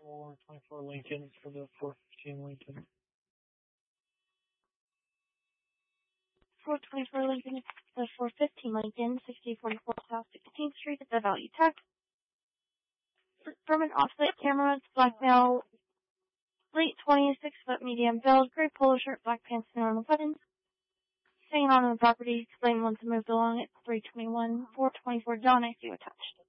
424 Lincoln for the 415 Lincoln. 424 Lincoln, the 415 Lincoln, 6044 South 16th Street at the Value Tech. From an off-site camera, it's black male, late 20s, 6-foot medium build, gray polo shirt, black pants, and normal buttons. Staying on the property, explain once moved along at 321, 424 John, I see you attached.